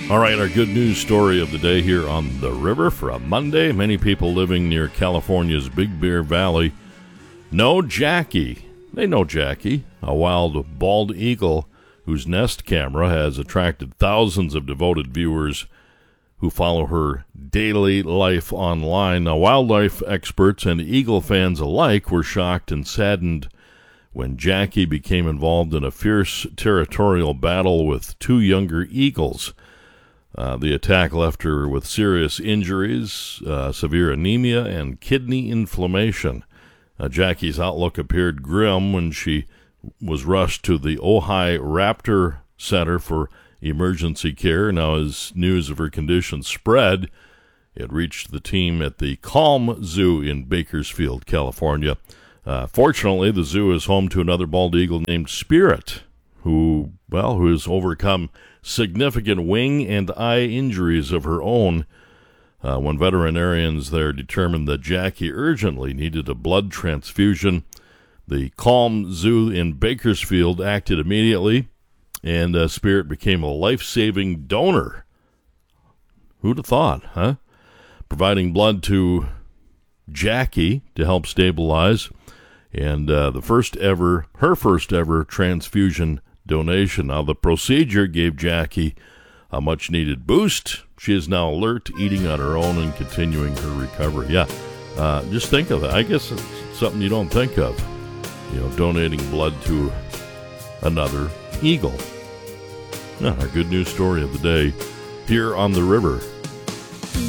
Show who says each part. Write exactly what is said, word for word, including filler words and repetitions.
Speaker 1: All right, our good news story of the day here on the river for a Monday. Many people living near California's Big Bear Valley know Jackie. They know Jackie, a wild bald eagle whose nest camera has attracted thousands of devoted viewers who follow her daily life online. Now, wildlife experts and eagle fans alike were shocked and saddened when Jackie became involved in a fierce territorial battle with two younger eagles. Uh, the attack left her with serious injuries, uh, severe anemia, and kidney inflammation. Uh, Jackie's outlook appeared grim when she was rushed to the Ojai Raptor Center for emergency care. Now, as news of her condition spread, it reached the team at the Calm Zoo in Bakersfield, California. Uh, fortunately, the zoo is home to another bald eagle named Spirit, who, well, who has overcome significant wing and eye injuries of her own. Uh, when veterinarians there determined that Jackie urgently needed a blood transfusion, the Calm Zoo in Bakersfield acted immediately, and uh, Spirit became a life-saving donor. Who'd have thought, huh? Providing blood to Jackie to help stabilize, and uh, the first ever, her first ever transfusion donation. Now, the procedure gave Jackie a much-needed boost. She is now alert, eating on her own, and continuing her recovery. Yeah, uh, just think of that. I guess it's something you don't think of, you know, donating blood to another eagle. Yeah, our good news story of the day here on the river.